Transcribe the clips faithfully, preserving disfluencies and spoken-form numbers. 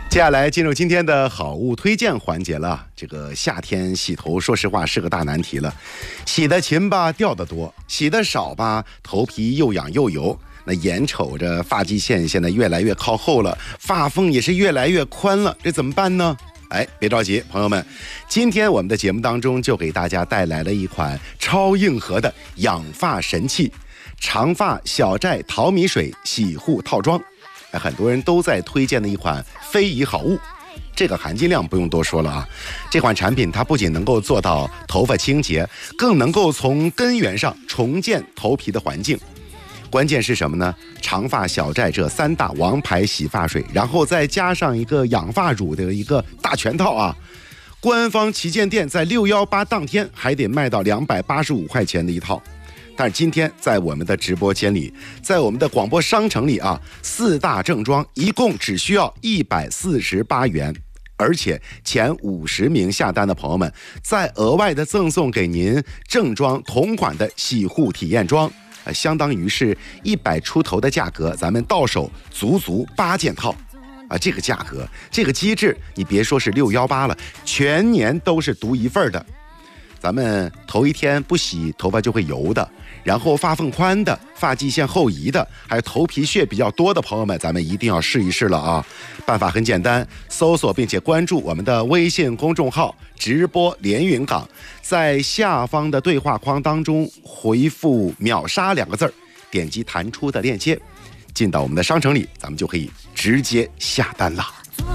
接下来进入今天的好物推荐环节了。这个夏天洗头，说实话是个大难题了。洗的勤吧，掉的多；洗的少吧，头皮又痒又油。那眼瞅着发际线现在越来越靠后了，发缝也是越来越宽了，这怎么办呢？哎，别着急，朋友们，今天我们的节目当中就给大家带来了一款超硬核的养发神器——长发小寨淘米水洗护套装。很多人都在推荐的一款非遗好物，这个含金量不用多说了啊。这款产品它不仅能够做到头发清洁，更能够从根源上重建头皮的环境。关键是什么呢？长发小寨这三大王牌洗发水，然后再加上一个养发乳的一个大全套啊。官方旗舰店在六一八当天还得卖到两百八十五块钱的一套。但是今天在我们的直播间里，在我们的广播商城里啊，四大正装一共只需要一百四十八元，而且前五十名下单的朋友们再额外的赠送给您正装同款的洗护体验装，呃，相当于是一百出头的价格，咱们到手足足八件套啊！这个价格，这个机制，你别说是六一八了，全年都是独一份的。咱们头一天不洗头发就会油的，然后发缝宽的，发际线后移的，还有头皮屑比较多的朋友们，咱们一定要试一试了啊！办法很简单，搜索并且关注我们的微信公众号直播连云港，在下方的对话框当中回复秒杀两个字儿，点击弹出的链接，进到我们的商城里，咱们就可以直接下单了。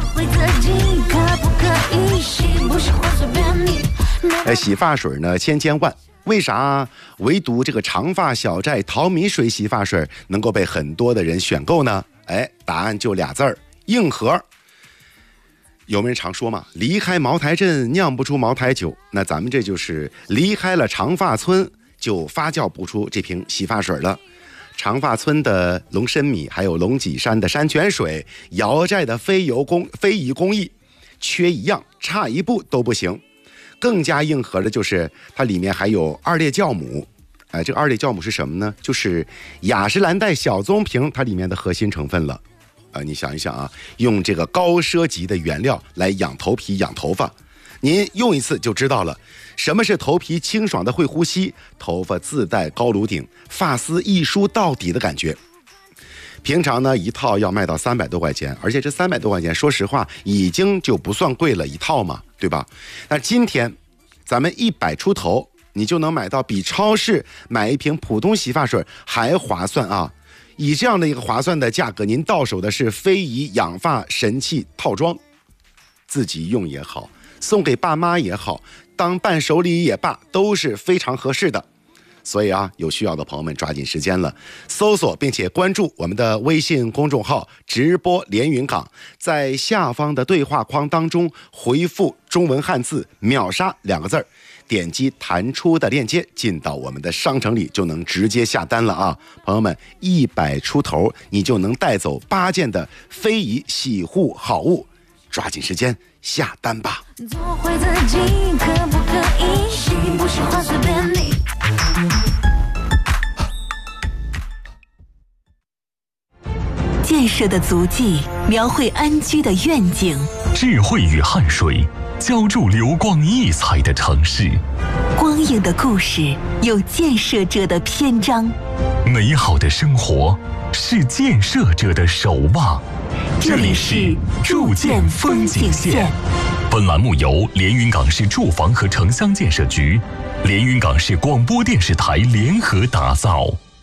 呃，洗发水呢千千万，为啥唯独这个长发小寨淘米水洗发水能够被很多的人选购呢？哎，答案就俩字儿：硬核。有没有人常说嘛，离开茅台镇酿不出茅台酒，那咱们这就是离开了长发村就发酵不出这瓶洗发水了。长发村的龙参米，还有龙脊山的山泉水，瑶寨的非油工非遗工艺，缺一样差一步都不行。更加硬核的就是它里面还有二裂酵母，哎，这个二裂酵母是什么呢？就是雅诗兰黛小棕瓶它里面的核心成分了。呃，你想一想啊，用这个高奢级的原料来养头皮、养头发，您用一次就知道了，什么是头皮清爽的会呼吸，头发自带高颅顶，发丝一梳到底的感觉。平常呢，一套要卖到三百多块钱，而且这三百多块钱，说实话已经就不算贵了一套嘛，对吧？那今天咱们一百出头，你就能买到比超市买一瓶普通洗发水还划算啊！以这样的一个划算的价格，您到手的是非遗养发神器套装，自己用也好，送给爸妈也好，当伴手礼也罢，都是非常合适的。所以啊，有需要的朋友们抓紧时间了，搜索并且关注我们的微信公众号直播连云港，在下方的对话框当中回复中文汉字秒杀两个字儿，点击弹出的链接进到我们的商城里，就能直接下单了啊！朋友们，一百出头你就能带走八件的非遗洗护好物，抓紧时间下单吧！做回自己可不可以？洗不喜欢随便你。 建设的足迹描绘安居的愿景， 智慧与汗水浇筑流光溢彩的城市。 光影的故事有建设者的篇章， 美好的生活是建设者的守望。 这里是筑建风景线。 本栏目由连云港市住房和城乡建设局、连云港市广播电视台联合打造。